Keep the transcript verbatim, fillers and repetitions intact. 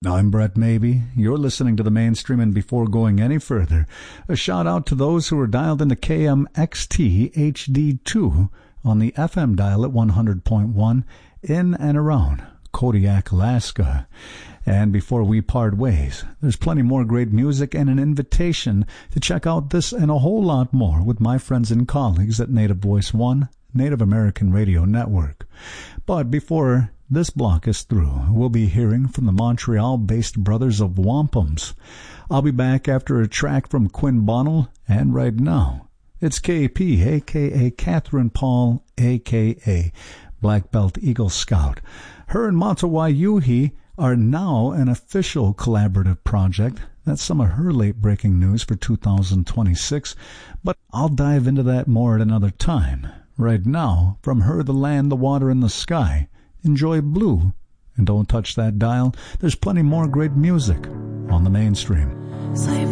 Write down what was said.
I'm Brett Maybe. You're listening to The Mainstream, and before going any further, a shout out to those who are dialed into K M X T H D two on the F M dial at one hundred point one in and around Kodiak, Alaska. And before we part ways, there's plenty more great music and an invitation to check out this and a whole lot more with my friends and colleagues at Native Voice One, Native American Radio Network. But before this block is through, we'll be hearing from the Montreal-based Brothers of Wampums. I'll be back after a track from Quinn Bonnell, and right now, it's K P, a k a. Catherine Paul, a k a. Black Belt Eagle Scout. Her and Matawai Yuhi are now an official collaborative project. That's some of her late-breaking news for two thousand twenty-six, but I'll dive into that more at another time. Right now, from her, the land, the water, and the sky, enjoy Blue. And don't touch that dial. There's plenty more great music on The Mainstream. Slave